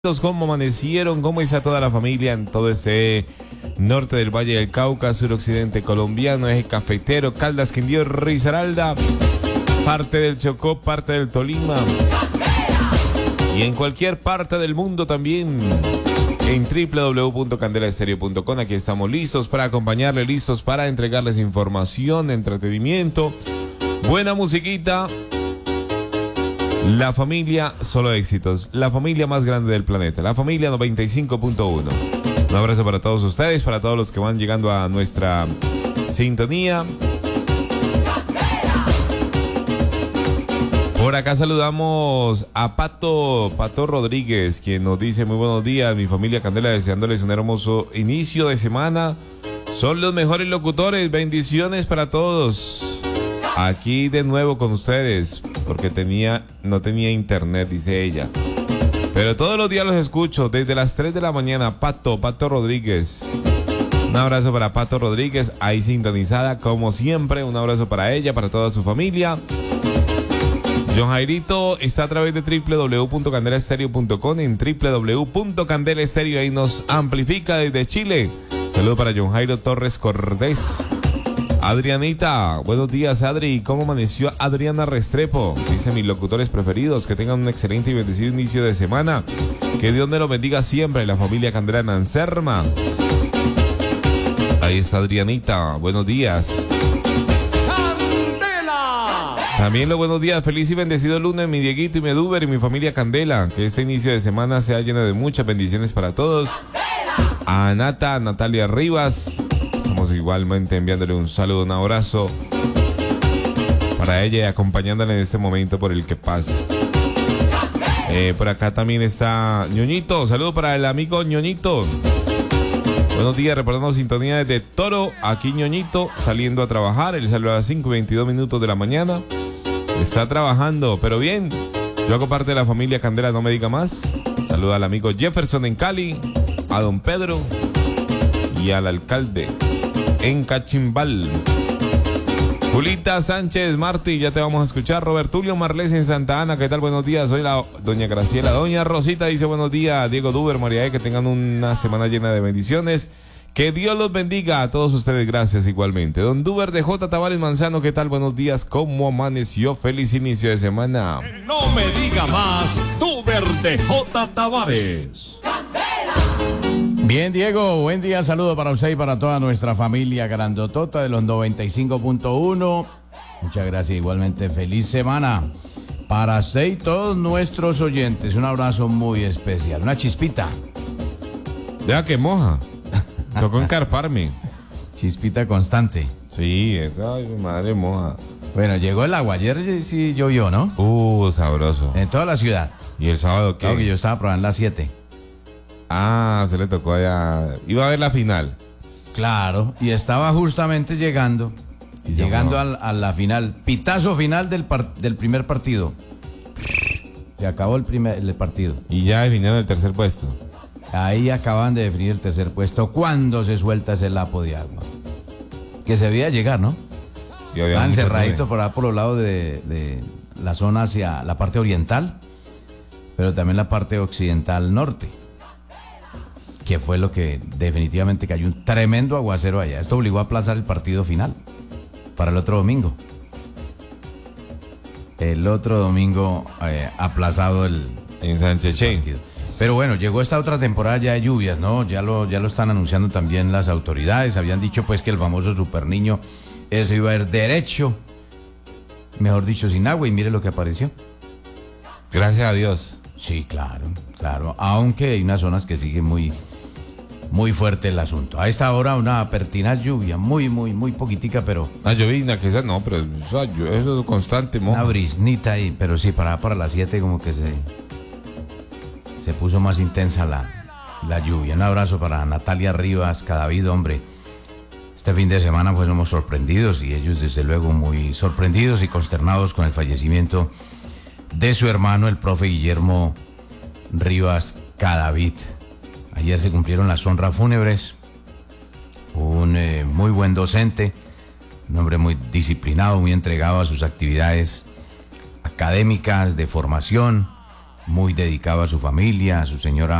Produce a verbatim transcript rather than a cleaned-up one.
¿Cómo amanecieron? ¿Cómo está toda la familia en todo ese norte del Valle del Cauca, suroccidente colombiano, eje cafetero, Caldas, Quindío, Risaralda, parte del Chocó, parte del Tolima y en cualquier parte del mundo también en doble u doble u doble u punto candela estéreo punto com? Aquí estamos listos para acompañarles, listos para entregarles información, entretenimiento, buena musiquita. La familia solo éxitos, la familia más grande del planeta, la familia noventa y cinco punto uno. Un abrazo para todos ustedes, para todos los que van llegando a nuestra sintonía. Por acá saludamos a Pato, Pato Rodríguez, quien nos dice muy buenos días, mi familia Candela, deseándoles un hermoso inicio de semana. Son los mejores locutores, bendiciones para todos. Aquí de nuevo con ustedes, porque tenía, no tenía internet, dice ella. Pero todos los días los escucho, desde las tres de la mañana. Pato, Pato Rodríguez. Un abrazo para Pato Rodríguez, ahí sintonizada como siempre. Un abrazo para ella, para toda su familia. John Jairito está a través de doble u doble u doble u punto candela estéreo punto com, en doble u doble u doble u punto candela estéreo, ahí nos amplifica desde Chile. Saludo para John Jairo Torres Cordés. Adrianita, buenos días Adri, ¿cómo amaneció Adriana Restrepo? Dice mis locutores preferidos, que tengan un excelente y bendecido inicio de semana, que Dios me lo bendiga siempre, la familia Candela Nancerma. Ahí está Adrianita, buenos días. Candela. También los buenos días, feliz y bendecido lunes, mi Dieguito y mi Duber y mi familia Candela, que este inicio de semana sea lleno de muchas bendiciones para todos. A Nata, Natalia Rivas, igualmente enviándole un saludo, un abrazo para ella y acompañándola en este momento por el que pasa. Eh, por acá también está Ñoñito, saludo para el amigo Ñoñito. Buenos días, reportando sintonía desde Toro, aquí Ñoñito saliendo a trabajar, él salió a las cinco y veintidós minutos de la mañana, está trabajando, pero bien, yo hago parte de la familia Candela, no me diga más. Saludo al amigo Jefferson en Cali, a don Pedro y al alcalde en Cachimbal. Julita Sánchez Martí, ya te vamos a escuchar. Robertulio Marles en Santa Ana, ¿qué tal? Buenos días, soy la doña Graciela. Doña Rosita dice buenos días. Diego Duber, María E, que tengan una semana llena de bendiciones. Que Dios los bendiga a todos ustedes, gracias igualmente. Don Duber de J. Tavares Manzano, ¿qué tal? Buenos días, ¿cómo amaneció? Feliz inicio de semana. No me diga más, Duber de J. Tavares. Bien, Diego, buen día, saludo para usted y para toda nuestra familia grandotota de los noventa y cinco punto uno. Muchas gracias, igualmente feliz semana para usted y todos nuestros oyentes. Un abrazo muy especial, una chispita. Vea que moja, tocó encarparme. Chispita constante. Sí, esa madre moja. Bueno, llegó el agua, ayer sí llovió, ¿no? Uh, sabroso. En toda la ciudad. ¿Y el sábado qué? Claro que yo estaba probando las siete. Ah, se le tocó allá. Iba a ver la final. Claro, y estaba justamente llegando, y llegando a, a la final, pitazo final del, par, del primer partido. Se acabó el primer el partido. Y ya definieron el tercer puesto. Ahí acaban de definir el tercer puesto cuando se suelta ese lapo de agua. Que se veía llegar, ¿no? Sí, estaban cerraditos por ahí por los lados de, de la zona hacia la parte oriental, pero también la parte occidental norte, que fue lo que definitivamente cayó un tremendo aguacero allá. Esto obligó a aplazar el partido final para el otro domingo. El otro domingo eh, aplazado el, en Sancheche. partido. Pero bueno, llegó esta otra temporada ya de lluvias, ¿no? Ya lo, ya lo están anunciando también las autoridades. Habían dicho pues que el famoso Super Niño, eso iba a ir derecho, mejor dicho, sin agua, y mire lo que apareció. Gracias a Dios. Sí, claro, claro. Aunque hay unas zonas que siguen muy... Muy fuerte el asunto. A esta hora una pertinaz lluvia, muy, muy, muy poquitica, pero... Ah, llovizna, que esa no, pero eso, eso es constante, moja. Una briznita ahí, pero sí, para, para las siete como que se... Se puso más intensa la, la lluvia. Un abrazo para Natalia Rivas, Cadavid, hombre. Este fin de semana pues somos sorprendidos y ellos desde luego muy sorprendidos y consternados con el fallecimiento de su hermano, el profe Guillermo Rivas Cadavid. Ayer se cumplieron las honras fúnebres. Un eh, muy buen docente, un hombre muy disciplinado, muy entregado a sus actividades académicas, de formación, muy dedicado a su familia, a su señora